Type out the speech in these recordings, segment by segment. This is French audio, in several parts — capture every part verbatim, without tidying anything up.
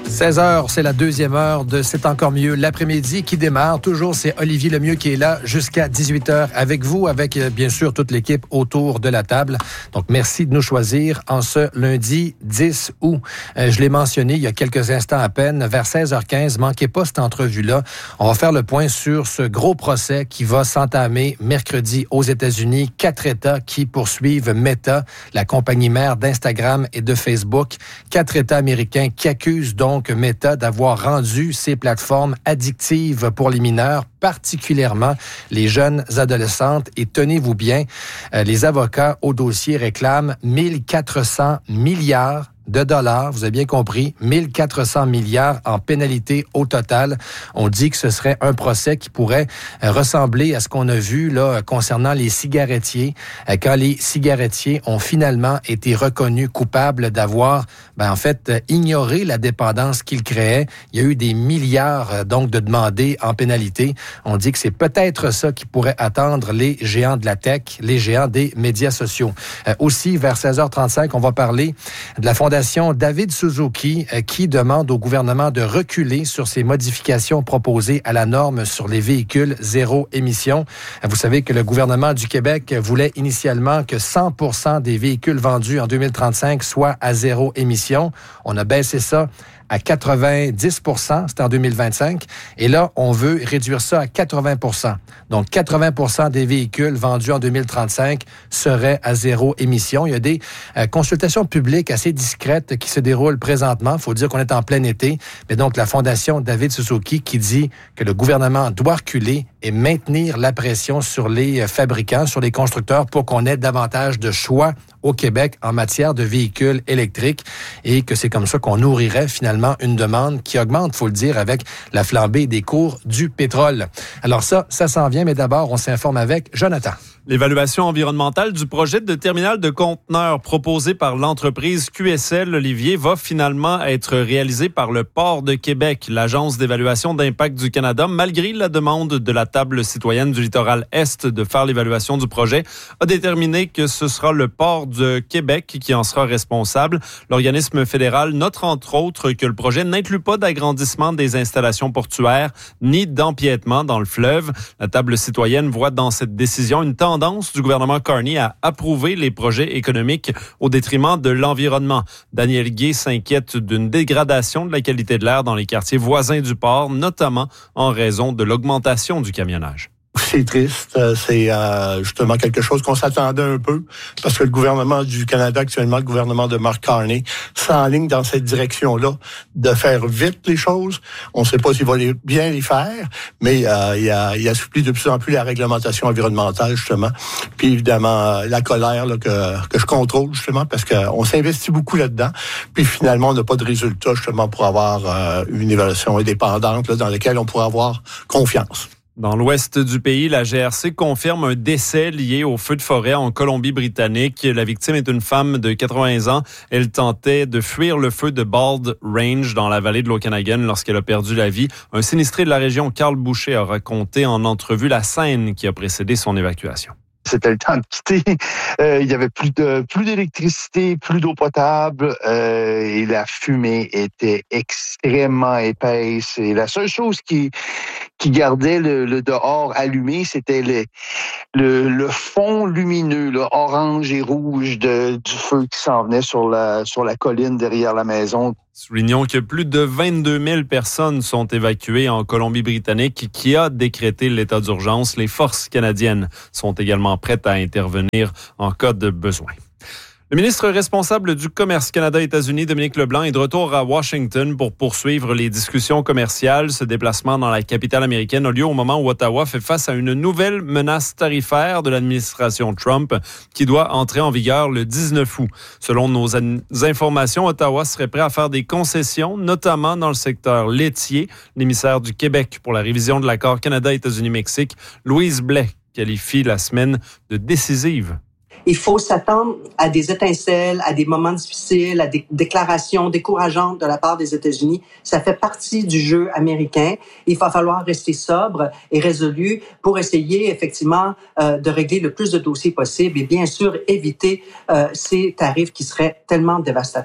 seize heures, c'est la deuxième heure de C'est encore mieux l'après-midi qui démarre. Toujours, c'est Olivier Lemieux qui est là jusqu'à dix-huit heures avec vous, avec bien sûr toute l'équipe autour de la table. Donc, merci de nous choisir en ce lundi dix août. Euh, je l'ai mentionné il y a quelques instants à peine, vers seize heures quinze. Manquez pas cette entrevue-là. On va faire le point sur ce gros procès qui va s'entamer mercredi aux États-Unis. Quatre États qui poursuivent Meta, la compagnie mère d'Instagram et de Facebook. Quatre États américains qui accusent donc Meta d'avoir rendu ces plateformes addictives pour les mineurs, particulièrement les jeunes adolescentes. Et tenez-vous bien, euh, les avocats au dossier réclament mille quatre cents milliards de dollars, vous avez bien compris, mille quatre cents milliards en pénalité au total. On dit que ce serait un procès qui pourrait euh, ressembler à ce qu'on a vu là concernant les cigarettiers, euh, quand les cigarettiers ont finalement été reconnus coupables d'avoir, ben, en fait, euh, ignoré la dépendance qu'ils créaient. Il y a eu des milliards euh, donc de demandés en pénalité. On dit que c'est peut-être ça qui pourrait attendre les géants de la tech, les géants des médias sociaux. Euh, aussi, vers seize heures trente-cinq, on va parler de la Fondation David Suzuki euh, qui demande au gouvernement de reculer sur ces modifications proposées à la norme sur les véhicules zéro émission. Euh, vous savez que le gouvernement du Québec voulait initialement que cent pour cent des véhicules vendus en deux mille trente-cinq soient à zéro émission. On a baissé ça à quatre-vingt-dix pour cent, c'était en deux mille vingt-cinq. Et là, on veut réduire ça à quatre-vingts pour cent. Donc, quatre-vingts pour cent des véhicules vendus en deux mille trente-cinq seraient à zéro émission. Il y a des euh, consultations publiques assez discrètes qui se déroulent présentement. Il faut dire qu'on est en plein été. Mais donc, la Fondation David Suzuki qui dit que le gouvernement doit reculer et maintenir la pression sur les fabricants, sur les constructeurs pour qu'on ait davantage de choix au Québec en matière de véhicules électriques et que c'est comme ça qu'on nourrirait finalement une demande qui augmente, faut le dire, avec la flambée des cours du pétrole. Alors ça, ça s'en vient, mais d'abord, on s'informe avec Jonathan. L'évaluation environnementale du projet de terminal de conteneurs proposé par l'entreprise Q S L Olivier va finalement être réalisée par le Port de Québec, l'Agence d'évaluation d'impact du Canada, malgré la demande de la table citoyenne du littoral Est de faire l'évaluation du projet, a déterminé que ce sera le Port de Québec qui en sera responsable. L'organisme fédéral note entre autres que le projet n'inclut pas d'agrandissement des installations portuaires ni d'empiètement dans le fleuve. La table citoyenne voit dans cette décision une tendance du gouvernement Carney à approuver les projets économiques au détriment de l'environnement. Daniel Gué s'inquiète d'une dégradation de la qualité de l'air dans les quartiers voisins du port, notamment en raison de l'augmentation du camionnage. C'est triste. C'est euh, justement quelque chose qu'on s'attendait un peu parce que le gouvernement du Canada, actuellement, le gouvernement de Mark Carney, s'enligne dans cette direction-là de faire vite les choses. On ne sait pas s'il va les, bien les faire, mais euh, il, a, il assouplit de plus en plus la réglementation environnementale, justement. Puis évidemment, la colère là, que, que je contrôle, justement, parce qu'on s'investit beaucoup là-dedans. Puis finalement, on n'a pas de résultat, justement, pour avoir euh, une évaluation indépendante là, dans laquelle on pourra avoir confiance. Dans l'ouest du pays, la G R C confirme un décès lié au feu de forêt en Colombie-Britannique. La victime est une femme de quatre-vingts ans. Elle tentait de fuir le feu de Bald Range dans la vallée de l'Okanagan lorsqu'elle a perdu la vie. Un sinistré de la région, Carl Boucher, a raconté en entrevue la scène qui a précédé son évacuation. C'était le temps de quitter. Euh, il y avait plus de plus d'électricité, plus d'eau potable euh, et la fumée était extrêmement épaisse. Et la seule chose qui qui gardait le, le dehors allumé, c'était le, le, le fond lumineux, là, orange et rouge de, du feu qui s'en venait sur la sur la colline derrière la maison. Soulignons que plus de vingt-deux mille personnes sont évacuées en Colombie-Britannique qui a décrété l'état d'urgence. Les forces canadiennes sont également prêtes à intervenir en cas de besoin. Le ministre responsable du commerce Canada-États-Unis, Dominique Leblanc, est de retour à Washington pour poursuivre les discussions commerciales. Ce déplacement dans la capitale américaine a lieu au moment où Ottawa fait face à une nouvelle menace tarifaire de l'administration Trump qui doit entrer en vigueur le dix-neuf août. Selon nos an- informations, Ottawa serait prêt à faire des concessions, notamment dans le secteur laitier. L'émissaire du Québec pour la révision de l'accord Canada-États-Unis-Mexique, Louise Blais, qualifie la semaine de décisive. Il faut s'attendre à des étincelles, à des moments difficiles, à des déclarations décourageantes de la part des États-Unis. Ça fait partie du jeu américain. Il va falloir rester sobre et résolu pour essayer effectivement euh, de régler le plus de dossiers possible et bien sûr éviter euh, ces tarifs qui seraient tellement dévastateurs.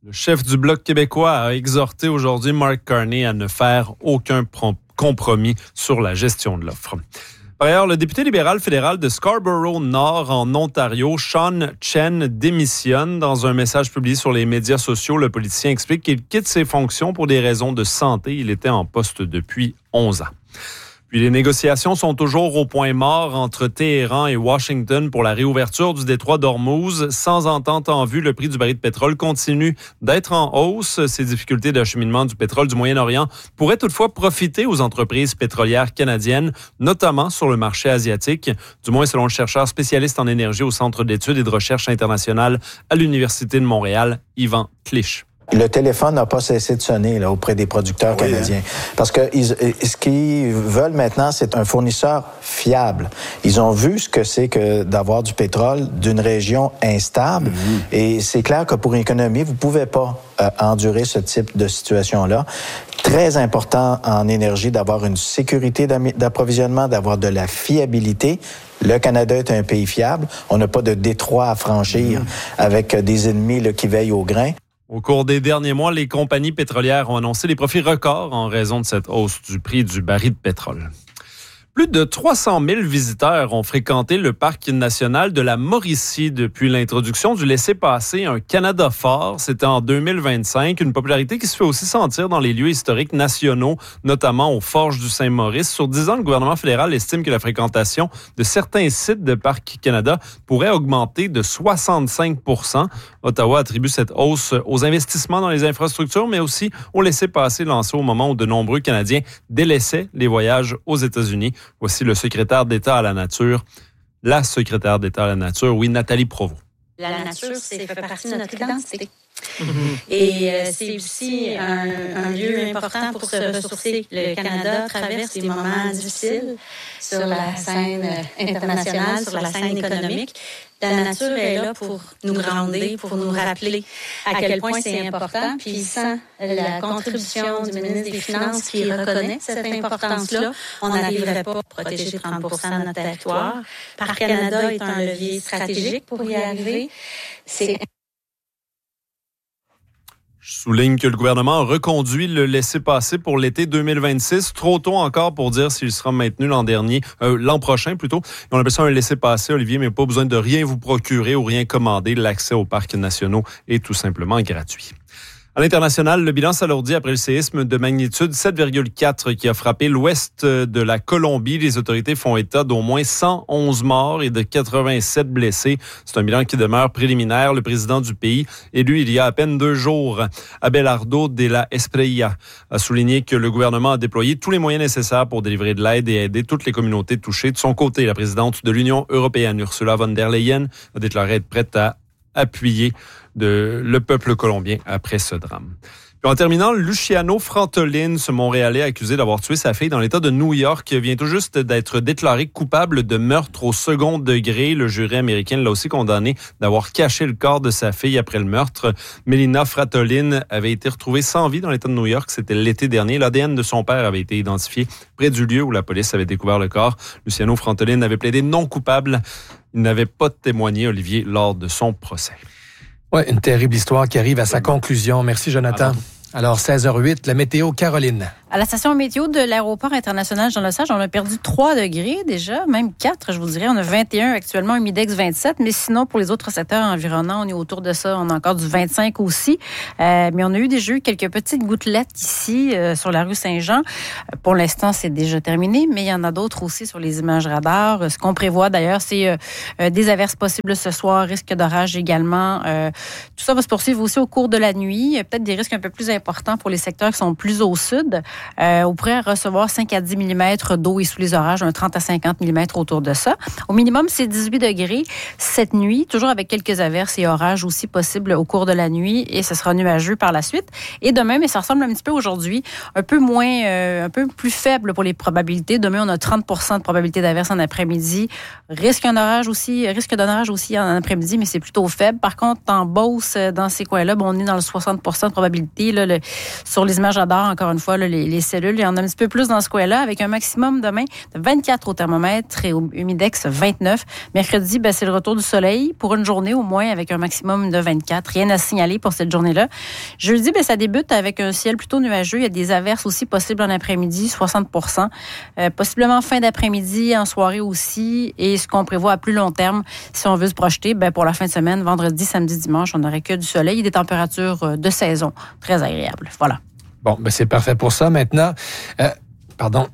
Le chef du Bloc québécois a exhorté aujourd'hui Mark Carney à ne faire aucun compromis sur la gestion de l'offre. Par ailleurs, le député libéral fédéral de Scarborough-Nord, en Ontario, Sean Chen, démissionne. Dans un message publié sur les médias sociaux, le politicien explique qu'il quitte ses fonctions pour des raisons de santé. Il était en poste depuis onze ans. Puis les négociations sont toujours au point mort entre Téhéran et Washington pour la réouverture du détroit d'Ormuz. Sans entente en vue, le prix du baril de pétrole continue d'être en hausse. Ces difficultés d'acheminement du pétrole du Moyen-Orient pourraient toutefois profiter aux entreprises pétrolières canadiennes, notamment sur le marché asiatique, du moins selon le chercheur spécialiste en énergie au Centre d'études et de recherche internationale à l'Université de Montréal, Yvan Clich. Le téléphone n'a pas cessé de sonner là, auprès des producteurs oui, canadiens. Hein? Parce que ils, ce qu'ils veulent maintenant, c'est un fournisseur fiable. Ils ont vu ce que c'est que d'avoir du pétrole d'une région instable. Mm-hmm. Et c'est clair que pour une économie, vous ne pouvez pas euh, endurer ce type de situation-là. Très important en énergie d'avoir une sécurité d'approvisionnement, d'avoir de la fiabilité. Le Canada est un pays fiable. On n'a pas de détroit à franchir mm-hmm. avec des ennemis là, qui veillent au grain. Au cours des derniers mois, les compagnies pétrolières ont annoncé des profits records en raison de cette hausse du prix du baril de pétrole. Plus de trois cent mille visiteurs ont fréquenté le parc national de la Mauricie depuis l'introduction du laissez-passer Un Canada fort. C'était en deux mille vingt-cinq, une popularité qui se fait aussi sentir dans les lieux historiques nationaux, notamment aux Forges du Saint-Maurice. Sur dix ans, le gouvernement fédéral estime que la fréquentation de certains sites de Parc Canada pourrait augmenter de soixante-cinq pour cent. Ottawa attribue cette hausse aux investissements dans les infrastructures, mais aussi au laissez-passer lancé au moment où de nombreux Canadiens délaissaient les voyages aux États-Unis. Voici le secrétaire d'État à la nature, la secrétaire d'État à la nature, oui, Nathalie Provost. La nature, c'est fait partie de notre identité. Mm-hmm. Et euh, c'est aussi un, un lieu important pour se ressourcer. Le Canada traverse des moments difficiles sur la scène internationale, sur la scène économique. La nature est là pour nous grandir, pour nous rappeler à quel point c'est important. Puis sans la contribution du ministre des Finances qui reconnaît cette importance-là, on n'arriverait pas à protéger trente pour cent de notre territoire. Parc Canada est un levier stratégique pour y arriver. C'est Je souligne que le gouvernement a reconduit le laissez-passer pour l'été deux mille vingt-six. Trop tôt encore pour dire s'il sera maintenu l'an dernier, euh, l'an prochain plutôt. On appelle ça un laissez-passer, Olivier, mais pas besoin de rien vous procurer ou rien commander. L'accès aux parcs nationaux est tout simplement gratuit. À l'international, le bilan s'alourdit après le séisme de magnitude sept virgule quatre qui a frappé l'ouest de la Colombie. Les autorités font état d'au moins cent onze morts et de quatre-vingt-sept blessés. C'est un bilan qui demeure préliminaire. Le président du pays, élu il y a à peine deux jours, Abelardo de la Espriella, a souligné que le gouvernement a déployé tous les moyens nécessaires pour délivrer de l'aide et aider toutes les communautés touchées. De son côté, la présidente de l'Union européenne, Ursula von der Leyen, a déclaré être prête à appuyer de le peuple colombien après ce drame. Puis en terminant, Luciano Frantolin, ce Montréalais accusé d'avoir tué sa fille dans l'État de New York, vient tout juste d'être déclaré coupable de meurtre au second degré. Le jury américain l'a aussi condamné d'avoir caché le corps de sa fille après le meurtre. Melina Frantolin avait été retrouvée sans vie dans l'État de New York. C'était l'été dernier. L'A D N de son père avait été identifié près du lieu où la police avait découvert le corps. Luciano Frantolin avait plaidé non coupable. Il n'avait pas témoigné, Olivier, lors de son procès. Oui, une terrible histoire qui arrive à sa conclusion. Merci, Jonathan. Alors, seize heures huit, la météo, Caroline. À la station météo de l'aéroport international Jean-Lesage, on a perdu trois degrés déjà, même quatre, je vous dirais. On a vingt et un actuellement, Humidex vingt-sept, mais sinon, pour les autres secteurs environnants, on est autour de ça. On a encore du vingt-cinq aussi. Euh, mais on a eu déjà eu quelques petites gouttelettes ici, euh, sur la rue Saint-Jean. Pour l'instant, c'est déjà terminé, mais il y en a d'autres aussi sur les images radars. Ce qu'on prévoit d'ailleurs, c'est euh, des averses possibles ce soir, risque d'orage également. Euh, tout ça va se poursuivre aussi au cours de la nuit. Peut-être des risques un peu plus importants pour les secteurs qui sont plus au sud. Euh, on pourrait recevoir cinq à dix millimètres d'eau et sous les orages, un trente à cinquante millimètres autour de ça. Au minimum, c'est dix-huit degrés cette nuit, toujours avec quelques averses et orages aussi possibles au cours de la nuit, et ce sera nuageux par la suite. Et demain, mais ça ressemble un petit peu aujourd'hui, un peu moins, euh, un peu plus faible pour les probabilités. Demain, on a trente pour cent de probabilité d'averse en après-midi. Risque d'un orage aussi, risque d'un orage aussi en après-midi, mais c'est plutôt faible. Par contre, en Beauce, dans ces coins-là, bon, on est dans le soixante pour cent de probabilité. Là, le, sur les images radars, encore une fois, là, les les cellules. Il y en a un petit peu plus dans ce coin-là, avec un maximum demain de vingt-quatre au thermomètre et au humidex vingt-neuf. Mercredi, ben, c'est le retour du soleil pour une journée au moins, avec un maximum de vingt-quatre. Rien à signaler pour cette journée-là. Jeudi, ben, ça débute avec un ciel plutôt nuageux. Il y a des averses aussi possibles en après-midi, soixante pour cent. Euh, possiblement fin d'après-midi, en soirée aussi. Et ce qu'on prévoit à plus long terme, si on veut se projeter, ben, pour la fin de semaine, vendredi, samedi, dimanche, on n'aurait que du soleil et des températures de saison très agréables. Voilà. Bon, ben c'est parfait pour ça. Maintenant, euh, pardon,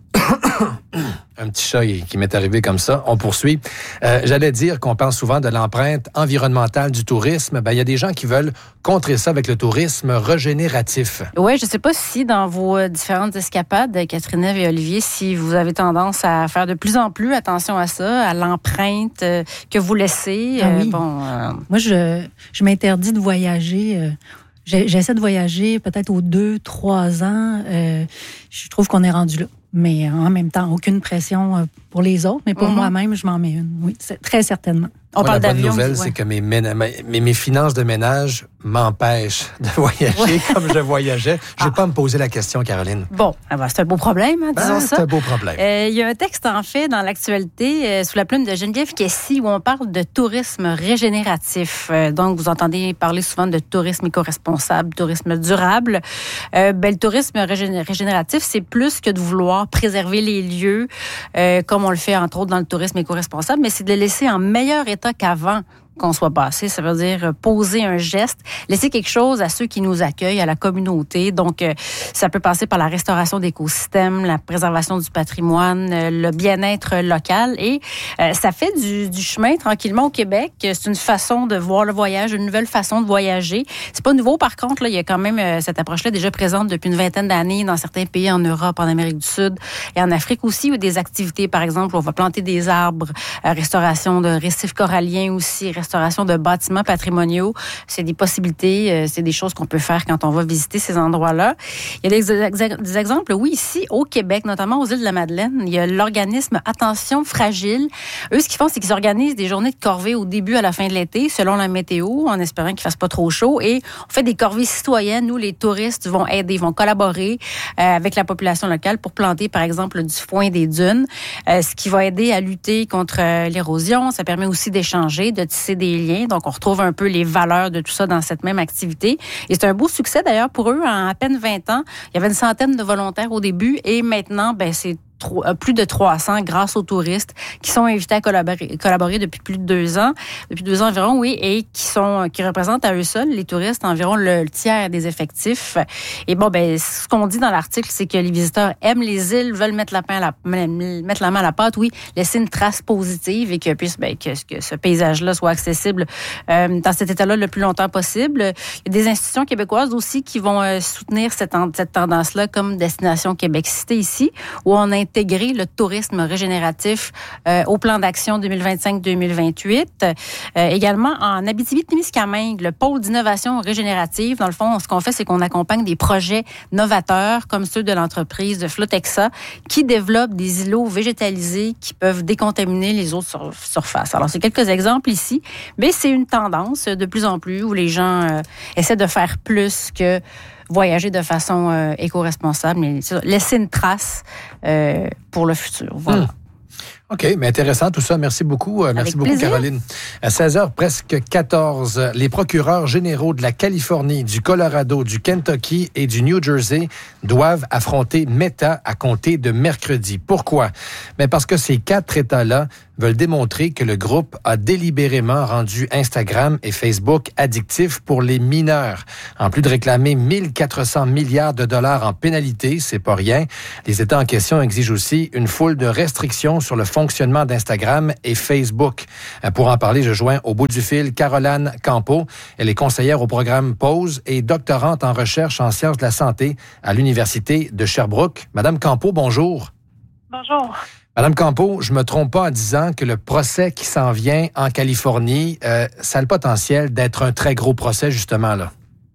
un petit chat qui m'est arrivé comme ça. On poursuit. Euh, j'allais dire qu'on parle souvent de l'empreinte environnementale du tourisme. Ben, il y a des gens qui veulent contrer ça avec le tourisme régénératif. Oui, je ne sais pas si dans vos différentes escapades, Catherine Ève et Olivier, si vous avez tendance à faire de plus en plus attention à ça, à l'empreinte que vous laissez. Ah oui. Euh, bon, euh... Moi, je, je m'interdis de voyager. Euh... J'essaie de voyager peut-être aux deux, trois ans. Euh, je trouve qu'on est rendu là. Mais en même temps, aucune pression pour les autres. Mais pour mm-hmm. moi-même, je m'en mets une. Oui, c'est, très certainement. On Moi, parle la bonne d'avion. nouvelle, ouais. c'est que mes, ména- mes, mes finances de ménage m'empêchent de voyager ouais. comme je voyageais. Je n'ai ah. pas à me poser la question, Caroline. Bon, ah ben, c'est un beau problème, hein, disons ben, ça. C'est un beau problème. Il euh, y a un texte, en fait, dans l'actualité, euh, sous la plume de Geneviève Kessy, où on parle de tourisme régénératif. Euh, donc, vous entendez parler souvent de tourisme éco-responsable, tourisme durable. Euh, ben, le tourisme régéné- régénératif, c'est plus que de vouloir préserver les lieux, euh, comme on le fait, entre autres, dans le tourisme éco-responsable, mais c'est de les laisser en meilleur état qu'avant qu'on soit passé. Ça veut dire poser un geste, laisser quelque chose à ceux qui nous accueillent, à la communauté. Donc, euh, ça peut passer par la restauration d'écosystèmes, la préservation du patrimoine, euh, le bien-être local. Et euh, ça fait du, du chemin tranquillement au Québec. C'est une façon de voir le voyage, une nouvelle façon de voyager. C'est pas nouveau, par contre. Là, il y a quand même euh, cette approche-là déjà présente depuis une vingtaine d'années dans certains pays en Europe, en Amérique du Sud et en Afrique aussi, où des activités, par exemple, on va planter des arbres, euh, restauration de récifs coralliens aussi, restauration de bâtiments patrimoniaux. C'est des possibilités, euh, c'est des choses qu'on peut faire quand on va visiter ces endroits-là. Il y a des, ex- des exemples, oui, ici, au Québec, notamment aux îles de la Madeleine. Il y a l'organisme Attention Fragile. Eux, ce qu'ils font, c'est qu'ils organisent des journées de corvée au début à la fin de l'été, selon la météo, en espérant qu'il fasse pas trop chaud. Et on fait des corvées citoyennes où les touristes vont aider, vont collaborer euh, avec la population locale pour planter, par exemple, du foin des dunes, euh, ce qui va aider à lutter contre euh, l'érosion. Ça permet aussi d'échanger, de tisser des liens. Donc, on retrouve un peu les valeurs de tout ça dans cette même activité. Et c'est un beau succès, d'ailleurs, pour eux. En à peine vingt ans, il y avait une centaine de volontaires au début et maintenant, ben c'est plus de trois cents grâce aux touristes qui sont invités à collaborer, collaborer depuis plus de deux ans, depuis deux ans environ, oui, et qui sont qui représentent à eux seuls, les touristes, environ le, le tiers des effectifs. Et bon, ben ce qu'on dit dans l'article, c'est que les visiteurs aiment les îles, veulent mettre la, main à la, mettre la main à la pâte, oui, laisser une trace positive et que, puisse, ben, que, que ce paysage-là soit accessible euh, dans cet état-là le plus longtemps possible. Il y a des institutions québécoises aussi qui vont euh, soutenir cette, cette tendance-là, comme Destination Québec Cité ici, où on a intégrer le tourisme régénératif euh, au plan d'action deux mille vingt-cinq deux mille vingt-huit. Euh, également, en Abitibi-Témiscamingue, le pôle d'innovation régénérative, dans le fond, ce qu'on fait, c'est qu'on accompagne des projets novateurs comme ceux de l'entreprise de Flotexa qui développent des îlots végétalisés qui peuvent décontaminer les eaux de sur- surface. Alors, c'est quelques exemples ici, mais c'est une tendance de plus en plus où les gens euh, essaient de faire plus que voyager de façon euh, éco-responsable, mais laisser une trace euh, pour le futur. Voilà. Mmh. OK, mais intéressant tout ça. Merci beaucoup. Merci Avec beaucoup, plaisir. Caroline. À seize heures, presque quatorze, les procureurs généraux de la Californie, du Colorado, du Kentucky et du New Jersey doivent affronter Meta à compter de mercredi. Pourquoi? Mais parce que ces quatre États-là veulent démontrer que le groupe a délibérément rendu Instagram et Facebook addictifs pour les mineurs. En plus de réclamer mille quatre cents milliards de dollars en pénalité, c'est pas rien, les États en question exigent aussi une foule de restrictions sur le fonctionnement d'Instagram et Facebook. Pour en parler, je joins au bout du fil Caroline Campeau. Elle est conseillère au programme Pause et doctorante en recherche en sciences de la santé à l'Université de Sherbrooke. Madame Campeau, bonjour. Bonjour. Madame Campeau, je me trompe pas en disant que le procès qui s'en vient en Californie, euh, ça a le potentiel d'être un très gros procès, justement, là.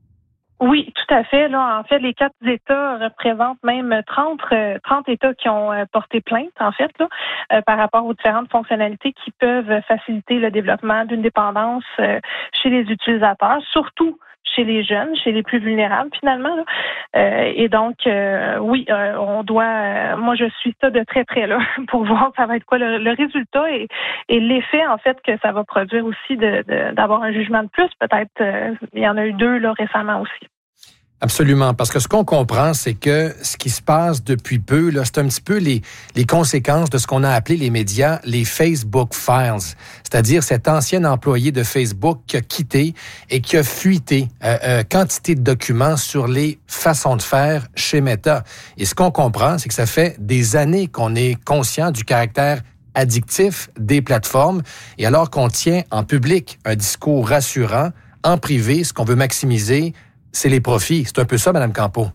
Oui, tout à fait. Là, en fait, les quatre États représentent même trente, euh, trente États qui ont euh, porté plainte, en fait, là, euh, par rapport aux différentes fonctionnalités qui peuvent faciliter le développement d'une dépendance euh, chez les utilisateurs, surtout chez les jeunes, chez les plus vulnérables finalement. Là. Euh, et donc, euh, oui, euh, on doit. Euh, moi, je suis ça de très près là pour voir ça va être quoi le, le résultat et, et l'effet en fait que ça va produire aussi de, de, d'avoir un jugement de plus. Peut-être, euh, il y en a eu deux là récemment aussi. Absolument, parce que ce qu'on comprend, c'est que ce qui se passe depuis peu, là, c'est un petit peu les, les conséquences de ce qu'on a appelé les médias, les Facebook Files, c'est-à-dire cet ancien employé de Facebook qui a quitté et qui a fuité euh, euh, quantité de documents sur les façons de faire chez Meta. Et ce qu'on comprend, c'est que ça fait des années qu'on est conscient du caractère addictif des plateformes, et alors qu'on tient en public un discours rassurant, en privé, ce qu'on veut maximiser, c'est les profits. C'est un peu ça, Mme Campeau.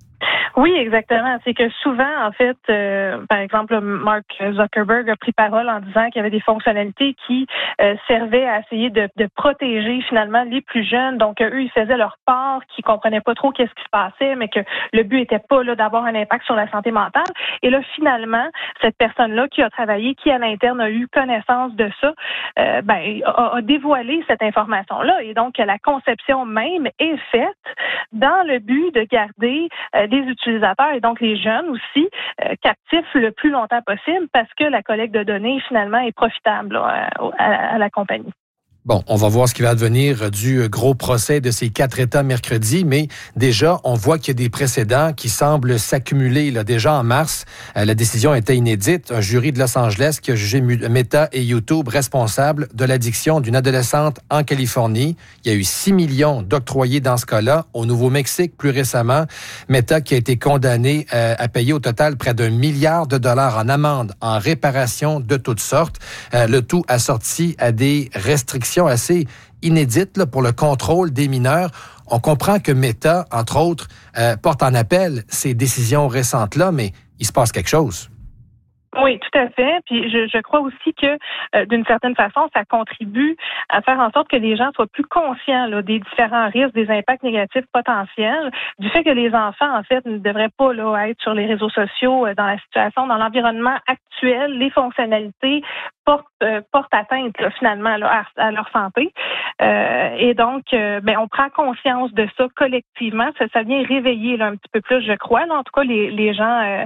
Oui, exactement. C'est que souvent, en fait, euh, par exemple, Mark Zuckerberg a pris parole en disant qu'il y avait des fonctionnalités qui euh, servaient à essayer de, de protéger finalement les plus jeunes. Donc, eux, ils faisaient leur part, qu'ils comprenaient pas trop qu'est-ce qui se passait, mais que le but était pas là d'avoir un impact sur la santé mentale. Et là, finalement, cette personne-là qui a travaillé, qui à l'interne a eu connaissance de ça, euh, ben, a, a dévoilé cette information-là. Et donc, la conception même est faite dans le but de garder euh, des utilisateurs utilisateurs et donc les jeunes aussi euh, captifs le plus longtemps possible parce que la collecte de données finalement est profitable là, à, à la compagnie. Bon, on va voir ce qui va advenir du gros procès de ces quatre États mercredi, mais déjà, on voit qu'il y a des précédents qui semblent s'accumuler. Là. Déjà en mars, euh, la décision était inédite. Un jury de Los Angeles qui a jugé Meta et YouTube responsables de l'addiction d'une adolescente en Californie. Il y a eu six millions d'octroyés dans ce cas-là. Au Nouveau-Mexique, plus récemment, Meta qui a été condamné euh, à payer au total près d'un milliard de dollars en amende, en réparation de toutes sortes. Euh, le tout assorti à des restrictions assez inédite là, pour le contrôle des mineurs. On comprend que Meta, entre autres, euh, porte en appel ces décisions récentes-là, mais il se passe quelque chose. Oui, tout à fait. Puis je, je crois aussi que euh, d'une certaine façon, ça contribue à faire en sorte que les gens soient plus conscients là, des différents risques, des impacts négatifs potentiels, du fait que les enfants, en fait, ne devraient pas là, être sur les réseaux sociaux euh, dans la situation, dans l'environnement actuel, les fonctionnalités portent, euh, portent atteinte là, finalement là, à, à leur santé. Euh, et donc, euh, ben, on prend conscience de ça collectivement. Ça, ça vient réveiller là, un petit peu plus, je crois, là, en tout cas, les, les gens euh,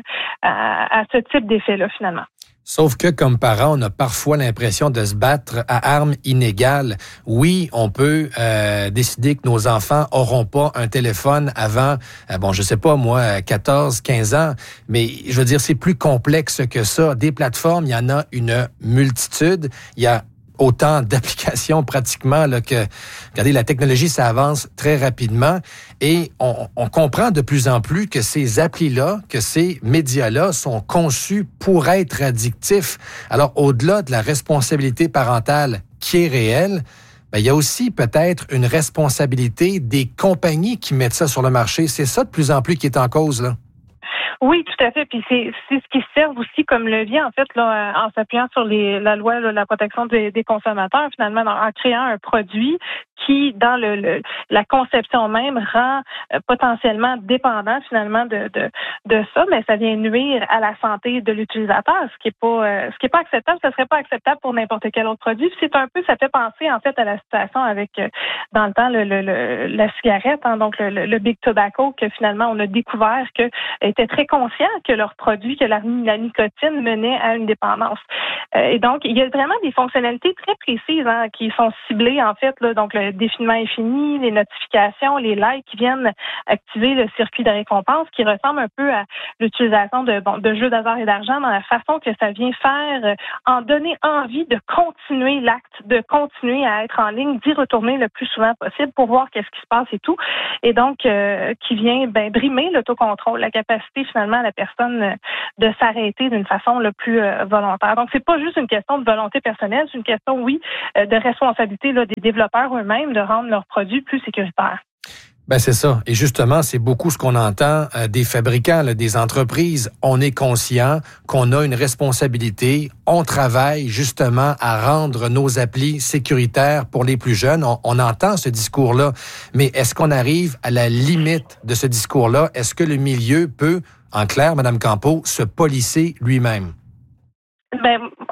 à, à ce type d'effet-là, finalement. Sauf que, comme parents, on a parfois l'impression de se battre à armes inégales. Oui, on peut euh, décider que nos enfants auront pas un téléphone avant, euh, bon, je sais pas, moi, quatorze, quinze ans, mais je veux dire, c'est plus complexe que ça. Des plateformes, il y en a une multitude. Il y a autant d'applications pratiquement là, que, regardez, la technologie, ça avance très rapidement et on, on comprend de plus en plus que ces applis-là, que ces médias-là sont conçus pour être addictifs. Alors, au-delà de la responsabilité parentale qui est réelle, ben, il y a aussi peut-être une responsabilité des compagnies qui mettent ça sur le marché. C'est ça de plus en plus qui est en cause, là. Oui, tout à fait. Puis c'est, c'est ce qui sert aussi comme levier, en fait, là, en s'appuyant sur les, la loi de la protection des, des consommateurs, finalement, en créant un produit qui, dans le, le la conception même, rend euh, potentiellement dépendant finalement de, de de ça, mais ça vient nuire à la santé de l'utilisateur, ce qui est pas euh, ce qui est pas acceptable. Ce serait pas acceptable pour n'importe quel autre produit. Puis c'est un peu, ça fait penser en fait à la situation avec euh, dans le temps le, le, le la cigarette, hein, donc le, le, le Big Tobacco, que finalement on a découvert que étaient très conscients que leur produit, que la, la nicotine menait à une dépendance. Euh, et donc il y a vraiment des fonctionnalités très précises hein, qui sont ciblées en fait là, donc le défilement infini, les notifications, les likes qui viennent activer le circuit de récompense qui ressemble un peu à l'utilisation de, bon, de jeux d'hasard et d'argent dans la façon que ça vient faire, euh, en donner envie de continuer l'acte, de continuer à être en ligne, d'y retourner le plus souvent possible pour voir qu'est-ce qui se passe et tout. Et donc, euh, qui vient ben, brimer l'autocontrôle, la capacité finalement à la personne euh, de s'arrêter d'une façon le plus euh, volontaire. Donc, c'est pas juste une question de volonté personnelle, c'est une question, oui, euh, de responsabilité là, des développeurs eux-mêmes de rendre leurs produits plus sécuritaires. Ben c'est ça. Et justement, c'est beaucoup ce qu'on entend euh, des fabricants, là, des entreprises. On est conscient qu'on a une responsabilité. On travaille justement à rendre nos applis sécuritaires pour les plus jeunes. On, on entend ce discours-là. Mais est-ce qu'on arrive à la limite de ce discours-là? Est-ce que le milieu peut, en clair, Mme Campeau, se policer lui-même? Ben,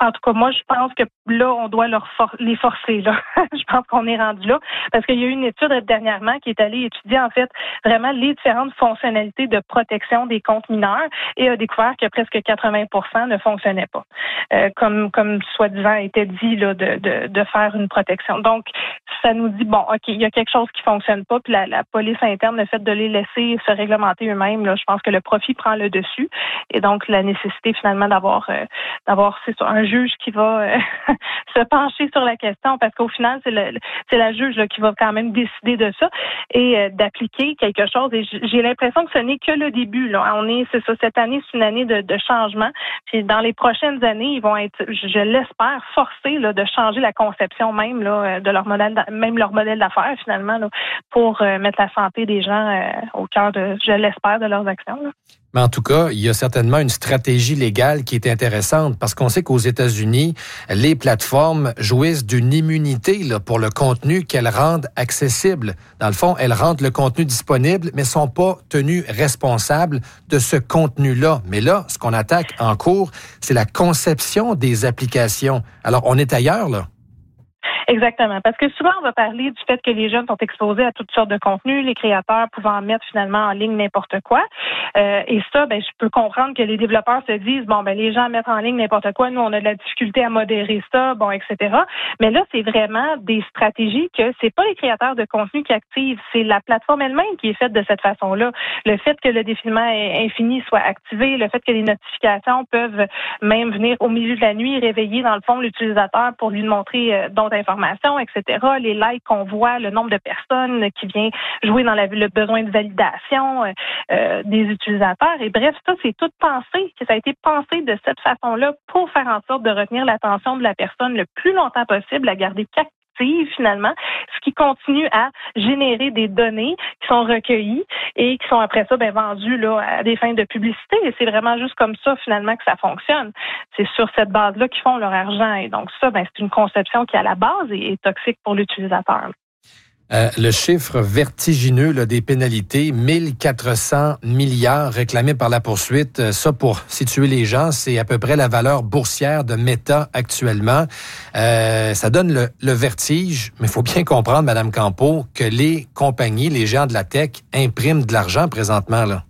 En tout cas, moi, je pense que là, on doit leur for- les forcer. Là, je pense qu'on est rendu là parce qu'il y a eu une étude dernièrement qui est allée étudier en fait vraiment les différentes fonctionnalités de protection des comptes mineurs et a découvert que presque quatre-vingts pour cent ne fonctionnaient pas, euh, comme comme soi-disant était dit là de, de de faire une protection. Donc, ça nous dit bon, ok, il y a quelque chose qui fonctionne pas, puis la, la police interne, le fait de les laisser se réglementer eux-mêmes, là, je pense que le profit prend le dessus et donc la nécessité finalement d'avoir euh, d'avoir c'est ça, un juge qui va euh, se pencher sur la question parce qu'au final c'est le c'est la juge là, qui va quand même décider de ça et euh, d'appliquer quelque chose et j'ai l'impression que ce n'est que le début là. On est c'est ça cette année c'est une année de, de changement puis dans les prochaines années ils vont être je l'espère forcés là de changer la conception même là de leur modèle même leur modèle d'affaires finalement là, pour euh, mettre la santé des gens euh, au cœur de je l'espère de leurs actions là. Mais en tout cas, il y a certainement une stratégie légale qui est intéressante parce qu'on sait qu'aux États-Unis, les plateformes jouissent d'une immunité là, pour le contenu qu'elles rendent accessible. Dans le fond, elles rendent le contenu disponible, mais sont pas tenues responsables de ce contenu-là. Mais là, ce qu'on attaque en cours, c'est la conception des applications. Alors, on est ailleurs, là. Exactement. Parce que souvent, on va parler du fait que les jeunes sont exposés à toutes sortes de contenus, les créateurs pouvant mettre finalement en ligne n'importe quoi. Euh, et ça, ben, je peux comprendre que les développeurs se disent, bon, ben, les gens mettent en ligne n'importe quoi, nous, on a de la difficulté à modérer ça, bon, et cetera. Mais là, c'est vraiment des stratégies que c'est pas les créateurs de contenu qui activent, c'est la plateforme elle-même qui est faite de cette façon-là. Le fait que le défilement infini soit activé, le fait que les notifications peuvent même venir au milieu de la nuit réveiller, dans le fond, l'utilisateur pour lui montrer euh, d'autres informations, et cetera, les likes qu'on voit, le nombre de personnes qui vient jouer dans la, le besoin de validation euh, des utilisateurs. Et bref, ça, c'est tout pensé, que ça a été pensé de cette façon-là pour faire en sorte de retenir l'attention de la personne le plus longtemps possible, la garder captive finalement, ce qui continue à générer des données qui sont recueillies et qui sont après ça ben, vendues là, à des fins de publicité. Et c'est vraiment juste comme ça finalement que ça fonctionne. C'est sur cette base-là qu'ils font leur argent. Et donc ça, ben, c'est une conception qui à la base est, est toxique pour l'utilisateur. Euh, le chiffre vertigineux là, des pénalités, mille quatre cents milliards réclamés par la poursuite. Euh, ça, pour situer les gens, c'est à peu près la valeur boursière de Meta actuellement. Euh, ça donne le, le vertige, mais il faut bien comprendre, Mme Campeau, que les compagnies, les géants de la tech, impriment de l'argent présentement, là.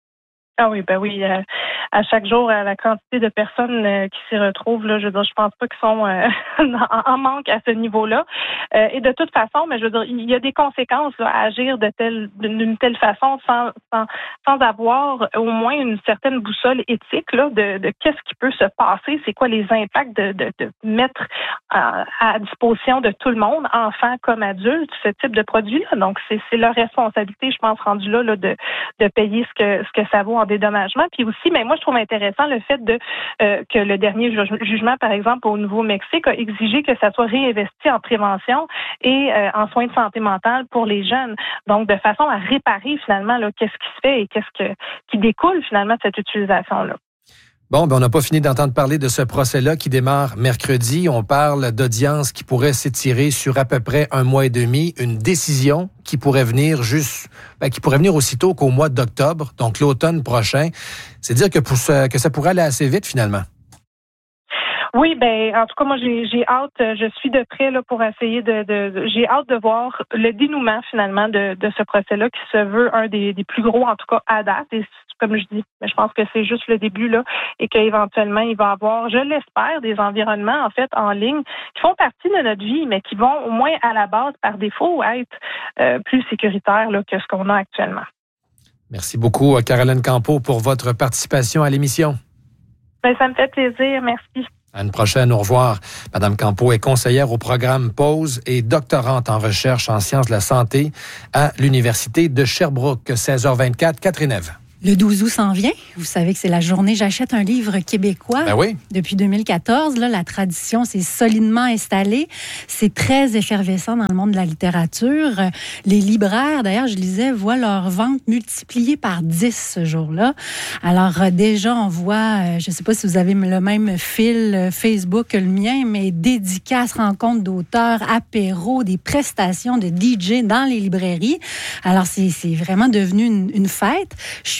Ah oui, ben oui. Euh, à chaque jour, la quantité de personnes euh, qui s'y retrouvent, là, je veux dire, je pense pas qu'ils sont euh, en manque à ce niveau-là. Euh, et de toute façon, mais je veux dire, il y a des conséquences là, à agir de telle, d'une telle façon sans, sans, sans avoir au moins une certaine boussole éthique là, de, de qu'est-ce qui peut se passer, c'est quoi les impacts de, de, de mettre à, à disposition de tout le monde, enfants comme adultes, ce type de produit-là. Donc, c'est, c'est leur responsabilité, je pense, rendue là, là de, de payer ce que, ce que ça vaut en dédommagement. Puis aussi, mais moi, je trouve intéressant le fait de euh, que le dernier ju- jugement, par exemple, au Nouveau-Mexique, a exigé que ça soit réinvesti en prévention et euh, en soins de santé mentale pour les jeunes. Donc, de façon à réparer finalement là, qu'est-ce qui se fait et qu'est-ce que, qui découle finalement de cette utilisation-là. Bon, ben on n'a pas fini d'entendre parler de ce procès-là qui démarre mercredi. On parle d'audience qui pourrait s'étirer sur à peu près un mois et demi. Une décision qui pourrait venir juste, ben, qui pourrait venir aussitôt qu'au mois d'octobre, donc l'automne prochain. C'est dire que, pour ce, que ça pourrait aller assez vite finalement. Oui, ben en tout cas, moi j'ai, j'ai hâte, je suis de près là pour essayer de, de j'ai hâte de voir le dénouement finalement de, de ce procès-là qui se veut un des, des plus gros en tout cas à date. Et comme je dis, mais je pense que c'est juste le début là et qu'éventuellement il va y avoir, je l'espère, des environnements en fait en ligne qui font partie de notre vie, mais qui vont au moins à la base par défaut être euh, plus sécuritaires là que ce qu'on a actuellement. Merci beaucoup, Caroline Campeau, pour votre participation à l'émission. Ben, ça me fait plaisir, merci. À une prochaine, au revoir. Madame Campeau est conseillère au programme Pause et doctorante en recherche en sciences de la santé à l'Université de Sherbrooke. seize heures vingt-quatre, Catherine Ève. Le douze août s'en vient. Vous savez que c'est la journée J'achète un livre québécois. Ben oui. Depuis deux mille quatorze, là, la tradition s'est solidement installée. C'est très effervescent dans le monde de la littérature. Les libraires, d'ailleurs, je lisais, voient leurs ventes multipliées par dix ce jour-là. Alors, euh, déjà, on voit, euh, je ne sais pas si vous avez le même fil euh, Facebook que le mien, mais dédicaces, rencontres d'auteurs, apéros, des prestations de D J dans les librairies. Alors, c'est, c'est vraiment devenu une, une fête. Je suis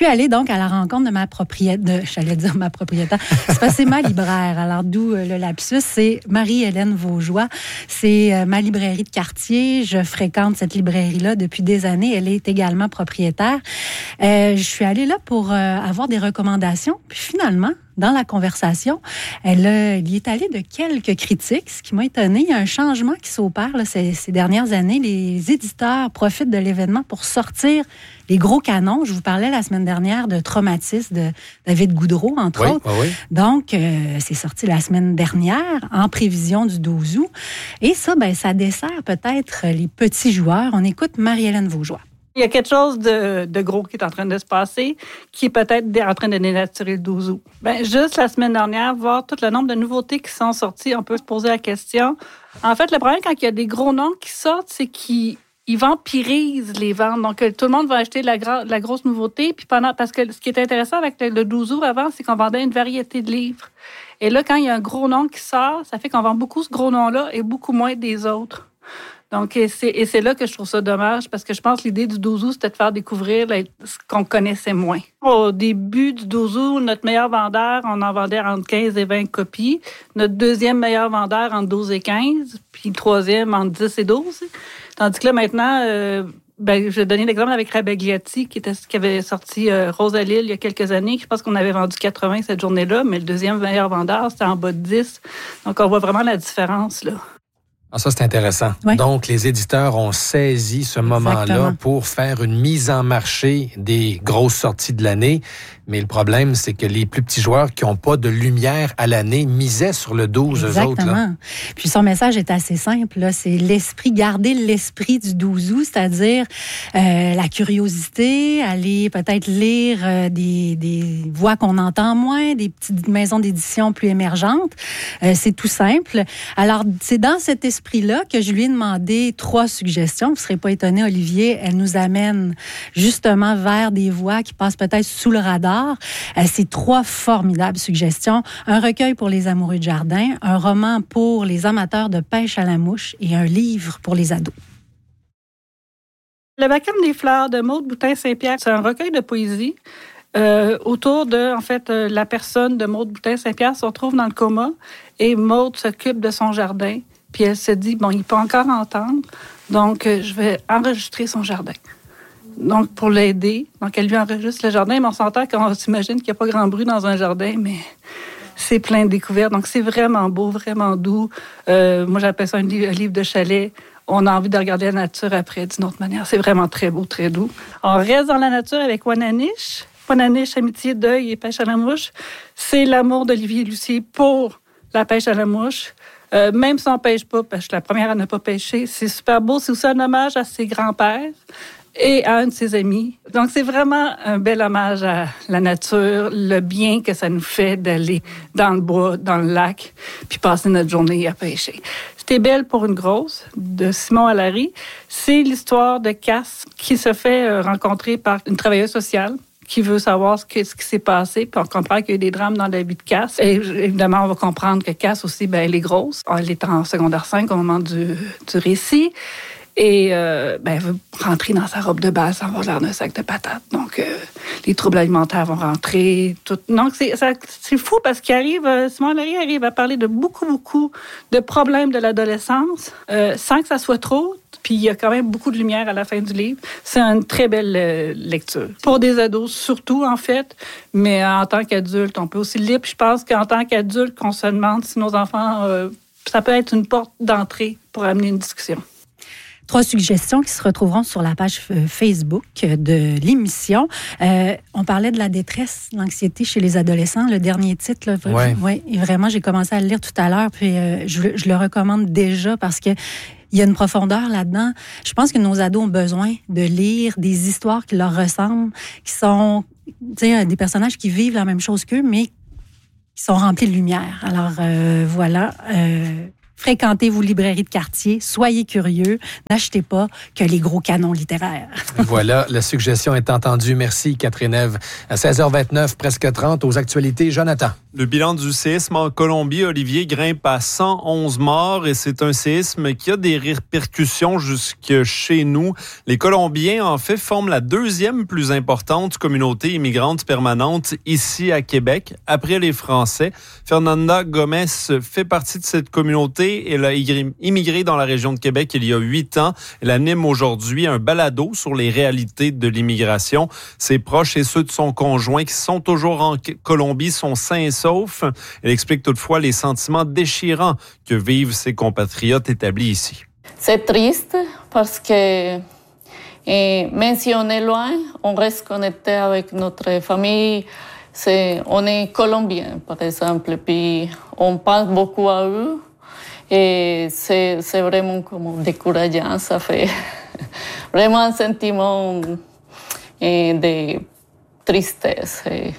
allée donc à la rencontre de ma propriétaire, j'allais dire ma propriétaire, c'est parce que c'est ma libraire, alors d'où euh, le lapsus, c'est Marie-Hélène Vaugeois. C'est euh, ma librairie de quartier, je fréquente cette librairie-là depuis des années, elle est également propriétaire. Euh, je suis allée là pour euh, avoir des recommandations, puis finalement, dans la conversation, elle, elle y est allée de quelques critiques, ce qui m'a étonnée. Il y a un changement qui s'opère là, ces, ces dernières années. Les éditeurs profitent de l'événement pour sortir les gros canons. Je vous parlais la semaine dernière de Traumatisme de David Goudreau, entre oui, autres. oui. Donc, euh, c'est sorti la semaine dernière, en prévision du douze août. Et ça, ben, ça dessert peut-être les petits joueurs. On écoute Marie-Hélène Vaugeois. Il y a quelque chose de, de gros qui est en train de se passer, qui est peut-être en train de dénaturer le douze août. Bien, juste la semaine dernière, voir tout le nombre de nouveautés qui sont sorties, on peut se poser la question. En fait, le problème, quand il y a des gros noms qui sortent, c'est qu'ils ils vampirisent les ventes. Donc, tout le monde va acheter de la, gra- de la grosse nouveauté. Puis pendant, parce que ce qui est intéressant avec le, le douze août avant, c'est qu'on vendait une variété de livres. Et là, quand il y a un gros nom qui sort, ça fait qu'on vend beaucoup ce gros nom-là et beaucoup moins des autres. Donc, et c'est, et c'est là que je trouve ça dommage, parce que je pense que l'idée du douze août, c'était de faire découvrir là, ce qu'on connaissait moins. Au début du douze août, notre meilleur vendeur, on en vendait entre quinze et vingt copies. Notre deuxième meilleur vendeur, entre douze et quinze. Puis le troisième, entre dix et douze. Tandis que là, maintenant, euh, ben, je vais donner l'exemple avec Rabagliati, qui, était, qui avait sorti euh, Rosalille il y a quelques années. Je pense qu'on avait vendu quatre-vingts cette journée-là, mais le deuxième meilleur vendeur, c'était en bas de dix. Donc, on voit vraiment la différence, là. Ah, ça, c'est intéressant. Oui. Donc, les éditeurs ont saisi ce moment-là Exactement. pour faire une mise en marché des grosses sorties de l'année. Mais le problème, c'est que les plus petits joueurs qui n'ont pas de lumière à l'année misaient sur le douze, eux autres. Exactement. Là. Puis son message est assez simple. Là. C'est l'esprit, garder l'esprit du douze août, c'est-à-dire euh, la curiosité, aller peut-être lire euh, des, des voix qu'on entend moins, des petites maisons d'édition plus émergentes. Euh, c'est tout simple. Alors, c'est dans cet esprit-là que je lui ai demandé trois suggestions. Vous ne serez pas étonné, Olivier. Elle nous amène justement vers des voix qui passent peut-être sous le radar. Euh, c'est trois formidables suggestions. Un recueil pour les amoureux de jardin, un roman pour les amateurs de pêche à la mouche et un livre pour les ados. Le Vacarme des fleurs de Maude Boutin-Saint-Pierre, c'est un recueil de poésie euh, autour de, en fait, euh, la personne de Maude Boutin-Saint-Pierre se retrouve dans le coma et Maude s'occupe de son jardin. Puis elle se dit, bon, il peut encore entendre, donc euh, je vais enregistrer son jardin. Donc, pour l'aider. Donc, elle lui enregistre le jardin. Mais on s'entend qu'on s'imagine qu'il n'y a pas grand bruit dans un jardin, mais c'est plein de découvertes. Donc, c'est vraiment beau, vraiment doux. Euh, moi, j'appelle ça un livre, un livre de chalet. On a envie de regarder la nature après d'une autre manière. C'est vraiment très beau, très doux. On reste dans la nature avec Wananiche. Wananiche, amitié, deuil et pêche à la mouche. C'est l'amour d'Olivier Lucier pour la pêche à la mouche. Euh, même si on ne pêche pas, parce que la première à ne pas pêcher, c'est super beau. C'est aussi un hommage à ses grands-pères et à un de ses amis. Donc, c'est vraiment un bel hommage à la nature, le bien que ça nous fait d'aller dans le bois, dans le lac, puis passer notre journée à pêcher. C'était Belle pour une grosse, de Simon Allary. C'est l'histoire de Cass qui se fait rencontrer par une travailleuse sociale qui veut savoir ce, que, ce qui s'est passé, puis on comprend qu'il y a eu des drames dans la vie de Cass. Et évidemment, on va comprendre que Cass aussi, ben, elle est grosse. Elle est en secondaire cinq au moment du, du récit. Et euh, ben, elle veut rentrer dans sa robe de bal sans avoir l'air d'un sac de patates. Donc, euh, les troubles alimentaires vont rentrer. Tout. Donc, c'est, ça, c'est fou parce qu'il arrive, euh, Simon Allary arrive à parler de beaucoup, beaucoup de problèmes de l'adolescence euh, sans que ça soit trop. Puis, il y a quand même beaucoup de lumière à la fin du livre. C'est une très belle euh, lecture. Pour des ados, surtout, en fait. Mais en tant qu'adulte, on peut aussi le lire. Puis, je pense qu'en tant qu'adulte, qu'on se demande si nos enfants... Euh, ça peut être une porte d'entrée pour amener une discussion. Trois suggestions qui se retrouveront sur la page Facebook de l'émission. Euh, on parlait de la détresse, l'anxiété chez les adolescents. Le dernier titre, là, ouais. ouais, et vraiment, j'ai commencé à le lire tout à l'heure, puis euh, je, je le recommande déjà parce que il y a une profondeur là-dedans. Je pense que nos ados ont besoin de lire des histoires qui leur ressemblent, qui sont, tu sais, des personnages qui vivent la même chose qu'eux, mais qui sont remplis de lumière. Alors, euh, voilà... Euh, Fréquentez vos librairies de quartier, soyez curieux, n'achetez pas que les gros canons littéraires. Voilà, la suggestion est entendue. Merci, Catherine Ève. À seize heures vingt-neuf, presque trente, aux actualités, Jonathan. Le bilan du séisme en Colombie, Olivier, grimpe à cent onze morts et c'est un séisme qui a des répercussions jusque chez nous. Les Colombiens, en fait, forment la deuxième plus importante communauté immigrante permanente ici à Québec, après les Français. Fernanda Gomez fait partie de cette communauté. Elle a immigré dans la région de Québec il y a huit ans. Elle anime aujourd'hui un balado sur les réalités de l'immigration. Ses proches et ceux de son conjoint qui sont toujours en Colombie sont sains et sauf. Elle explique toutefois les sentiments déchirants que vivent ses compatriotes établis ici. C'est triste parce que eh, même si on est loin, on reste connecté avec notre famille. C'est, on est Colombien, par exemple, puis on pense beaucoup à eux. Et c'est, c'est vraiment comme décourageant. Ça fait vraiment un sentiment eh, de tristesse. Et,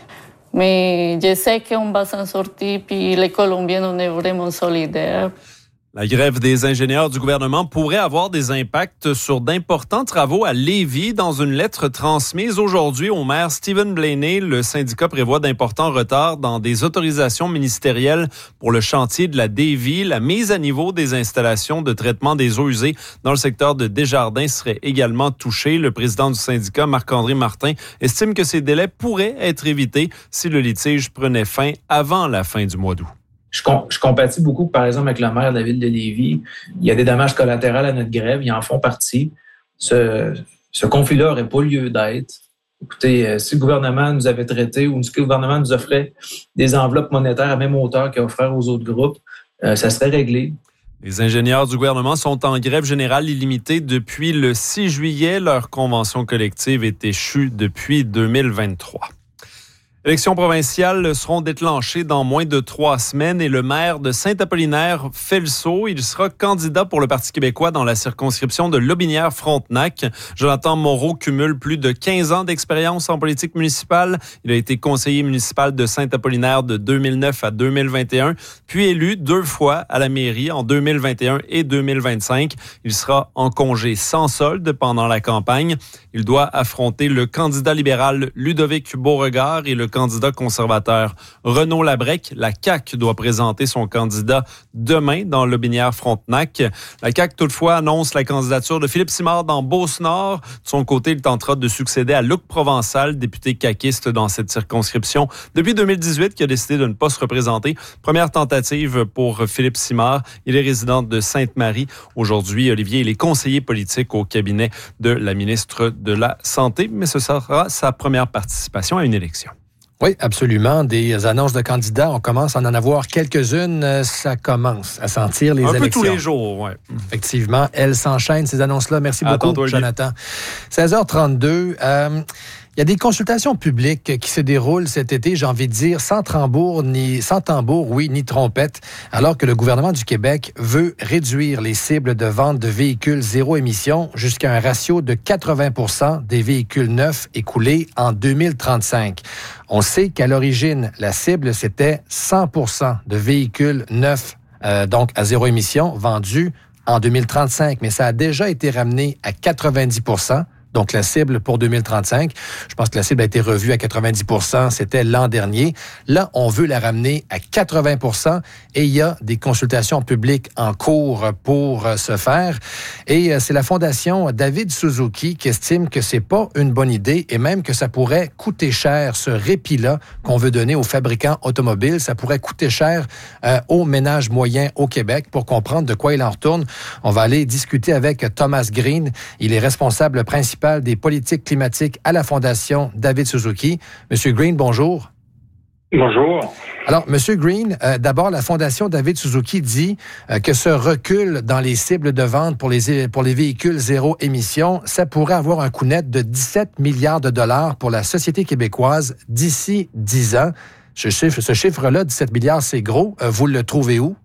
mais je sais qu'on va s'en sortir, puis les Colombiens, on est vraiment solidaires. La grève des ingénieurs du gouvernement pourrait avoir des impacts sur d'importants travaux à Lévis. Dans une lettre transmise aujourd'hui au maire Stephen Blaney, le syndicat prévoit d'importants retards dans des autorisations ministérielles pour le chantier de la Davie. La mise à niveau des installations de traitement des eaux usées dans le secteur de Desjardins serait également touchée. Le président du syndicat, Marc-André Martin, estime que ces délais pourraient être évités si le litige prenait fin avant la fin du mois d'août. Je, com- je compatis beaucoup, par exemple, avec le maire de la ville de Lévis. Il y a des dommages collatéraux à notre grève, ils en font partie. Ce, ce conflit-là n'aurait pas lieu d'être. Écoutez, euh, si le gouvernement nous avait traités ou si le gouvernement nous offrait des enveloppes monétaires à même hauteur qu'il a offert aux autres groupes, euh, ça serait réglé. Les ingénieurs du gouvernement sont en grève générale illimitée depuis le six juillet. Leur convention collective est échue depuis deux mille vingt-trois. Élections provinciales seront déclenchées dans moins de trois semaines et le maire de Saint-Apollinaire fait le saut. Il sera candidat pour le Parti québécois dans la circonscription de Lobinière-Frontenac. Jonathan Moreau cumule plus de quinze ans d'expérience en politique municipale. Il a été conseiller municipal de Saint-Apollinaire de deux mille neuf à deux mille vingt et un, puis élu deux fois à la mairie en deux mille vingt et un et deux mille vingt-cinq. Il sera en congé sans solde pendant la campagne. Il doit affronter le candidat libéral Ludovic Beauregard et le candidat conservateur Renaud Labrec. La C A Q doit présenter son candidat demain dans Lobinière-Frontenac. La C A Q, toutefois, annonce la candidature de Philippe Simard dans Beauce-Nord. De son côté, il tentera de succéder à Luc Provençal, député caquiste dans cette circonscription depuis deux mille dix-huit, qui a décidé de ne pas se représenter. Première tentative pour Philippe Simard. Il est résident de Sainte-Marie. Aujourd'hui, Olivier, il est conseiller politique au cabinet de la ministre de la Santé, mais ce sera sa première participation à une élection. Oui, absolument. Des annonces de candidats, on commence à en avoir quelques-unes. Ça commence à sentir les Un élections. Un peu tous les jours, oui. Effectivement, elles s'enchaînent, ces annonces-là. Merci beaucoup, Attends-toi, Jonathan. seize heures trente-deux. Euh, Il y a des consultations publiques qui se déroulent cet été, j'ai envie de dire, sans tambour, ni, sans tambour, oui, ni trompette, alors que le gouvernement du Québec veut réduire les cibles de vente de véhicules zéro émission jusqu'à un ratio de quatre-vingts pour cent des véhicules neufs écoulés en deux mille trente-cinq. On sait qu'à l'origine, la cible, c'était cent pour cent de véhicules neufs, euh, donc à zéro émission, vendus en deux mille trente-cinq, mais ça a déjà été ramené à quatre-vingt-dix pour cent. Donc, la cible pour deux mille trente-cinq, je pense que la cible a été revue à quatre-vingt-dix pour cent, c'était l'an dernier. Là, on veut la ramener à quatre-vingts pour cent et il y a des consultations publiques en cours pour ce faire. Et c'est la Fondation David Suzuki qui estime que c'est pas une bonne idée et même que ça pourrait coûter cher, ce répit-là qu'on veut donner aux fabricants automobiles. Ça pourrait coûter cher euh, aux ménages moyens au Québec. Pour comprendre de quoi il en retourne, on va aller discuter avec Thomas Green. Il est responsable principal des politiques climatiques à la Fondation David Suzuki. Monsieur Green, bonjour. Bonjour. Alors, Monsieur Green, euh, d'abord, la Fondation David Suzuki dit euh, que ce recul dans les cibles de vente pour les, pour les véhicules zéro émission, ça pourrait avoir un coût net de dix-sept milliards de dollars pour la société québécoise d'ici dix ans. Ce, chiffre, ce chiffre-là, dix-sept milliards, c'est gros. Euh, vous le trouvez où?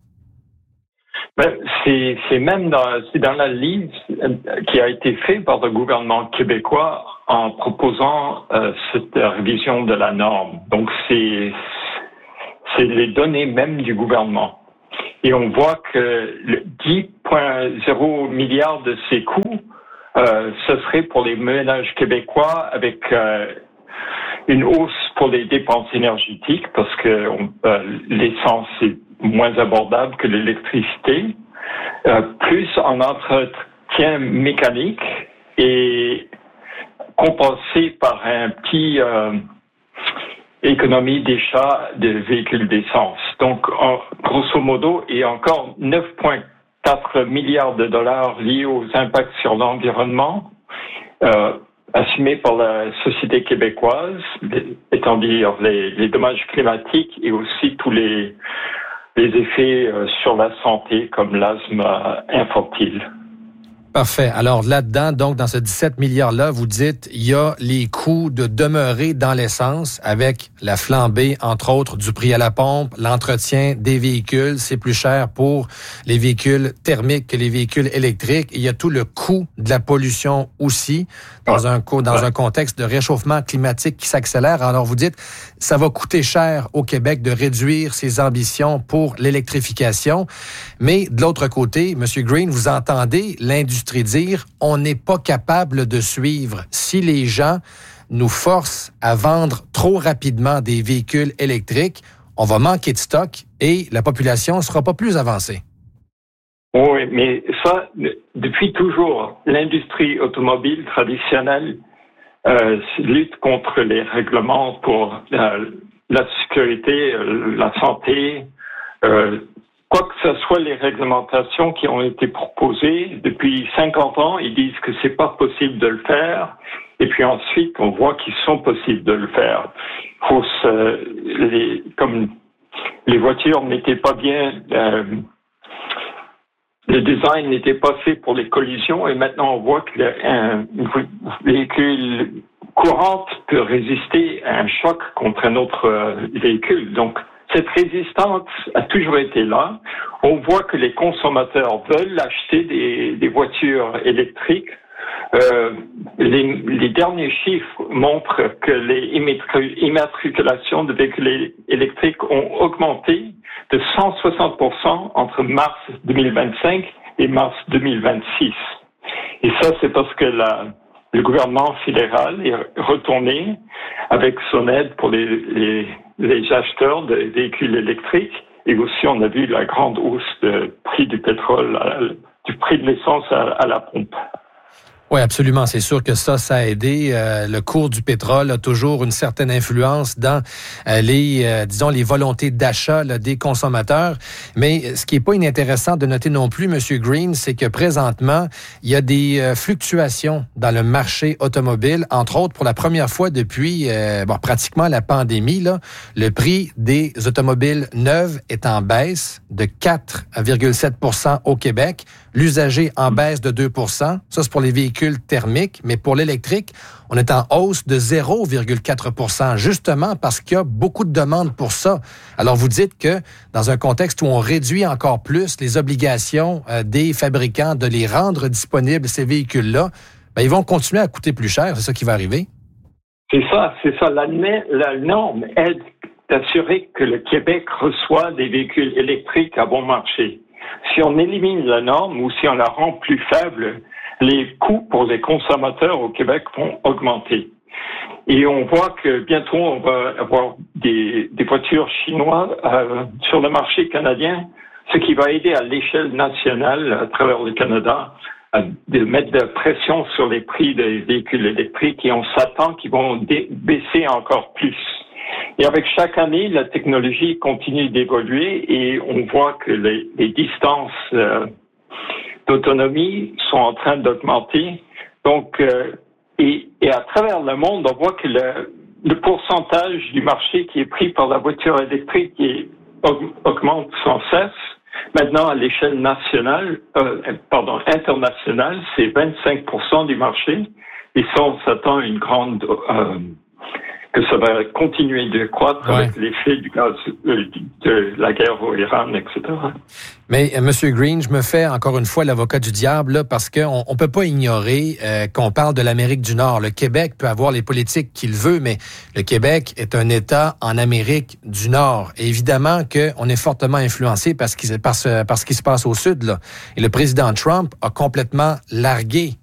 Ben, c'est, c'est même dans, c'est dans la liste qui a été faite par le gouvernement québécois en proposant euh, cette révision de la norme. Donc, c'est, c'est les données même du gouvernement. Et on voit que le dix virgule zéro milliards de ces coûts, euh, ce serait pour les ménages québécois avec euh, une hausse pour les dépenses énergétiques parce que euh, l'essence est moins abordable que l'électricité, euh, plus en entretien mécanique et compensé par un petit euh, économie d'achat de véhicules d'essence. Donc, en, grosso modo, il y a encore neuf virgule quatre milliards de dollars liés aux impacts sur l'environnement, euh, assumés par la société québécoise, étant dire les, les dommages climatiques et aussi tous les, les effets euh, sur la santé, comme l'asthme euh, infantile. Parfait. Alors là-dedans, donc dans ce dix-sept milliards-là, vous dites, il y a les coûts de demeurer dans l'essence avec la flambée, entre autres, du prix à la pompe, l'entretien des véhicules. C'est plus cher pour les véhicules thermiques que les véhicules électriques. Il y a tout le coût de la pollution aussi dans un dans un contexte de réchauffement climatique qui s'accélère. Alors vous dites, ça va coûter cher au Québec de réduire ses ambitions pour l'électrification. Mais de l'autre côté, M. Green, vous entendez l'industrie dire on n'est pas capable de suivre. Si les gens nous forcent à vendre trop rapidement des véhicules électriques, on va manquer de stock et la population ne sera pas plus avancée. Oui, mais ça, depuis toujours, l'industrie automobile traditionnelle euh, lutte contre les règlements pour euh, la sécurité, euh, la santé, euh, quoi que ce soit les réglementations qui ont été proposées depuis cinquante ans, ils disent que c'est pas possible de le faire. Et puis ensuite, on voit qu'ils sont possibles de le faire. Faut se, les, comme les voitures n'étaient pas bien, euh, le design n'était pas fait pour les collisions. Et maintenant, on voit que le, un véhicule courant peut résister à un choc contre un autre euh, véhicule. Donc, cette résistance a toujours été là. On voit que les consommateurs veulent acheter des, des voitures électriques. Euh, les, les derniers chiffres montrent que les immatriculations de véhicules électriques ont augmenté de cent soixante pour cent entre mars deux mille vingt-cinq et mars deux mille vingt-six. Et ça, c'est parce que la, le gouvernement fédéral est retourné avec son aide pour les, les, les acheteurs de véhicules électriques. Et aussi, on a vu la grande hausse du prix du pétrole, du prix de l'essence à, à la pompe. Oui, absolument. C'est sûr que ça, ça a aidé. Euh, le cours du pétrole a toujours une certaine influence dans euh, les, euh, disons, les volontés d'achat là, des consommateurs. Mais ce qui est pas inintéressant de noter non plus, M. Green, c'est que présentement, il y a des euh, fluctuations dans le marché automobile. Entre autres, pour la première fois depuis euh, bon, pratiquement la pandémie, là, le prix des automobiles neuves est en baisse de quatre virgule sept pour cent au Québec. L'usager en baisse de deux pour cent. Ça, c'est pour les véhicules thermiques. Mais pour l'électrique, on est en hausse de zéro virgule quatre pour cent, justement parce qu'il y a beaucoup de demandes pour ça. Alors, vous dites que dans un contexte où on réduit encore plus les obligations euh, des fabricants de les rendre disponibles, ces véhicules-là, ben, ils vont continuer à coûter plus cher. C'est ça qui va arriver? C'est ça, c'est ça. La, la norme aide d'assurer que le Québec reçoit des véhicules électriques à bon marché. Si on élimine la norme ou si on la rend plus faible, les coûts pour les consommateurs au Québec vont augmenter. Et on voit que bientôt, on va avoir des, des voitures chinoises euh, sur le marché canadien, ce qui va aider à l'échelle nationale, à travers le Canada, à de mettre de la pression sur les prix des véhicules électriques et on s'attend qu'ils vont dé- baisser encore plus. Et avec chaque année, la technologie continue d'évoluer et on voit que les, les distances euh, d'autonomie sont en train d'augmenter. Donc, euh, et, et à travers le monde, on voit que le, le pourcentage du marché qui est pris par la voiture électrique est, augmente sans cesse. Maintenant, à l'échelle nationale, euh, pardon, internationale, c'est vingt-cinq pour cent du marché. Et ça, on s'attend à une grande... Euh, que ça va continuer de croître ouais. avec l'effet du gaz, euh, de la guerre au Iran, et cetera. Mais, euh, M. Green, je me fais encore une fois l'avocat du diable, là, parce qu'on on peut pas ignorer euh, qu'on parle de l'Amérique du Nord. Le Québec peut avoir les politiques qu'il veut, mais le Québec est un État en Amérique du Nord. Et évidemment qu'on est fortement influencé par ce, qui, par, ce, par ce qui se passe au Sud, là. Et le président Trump a complètement largué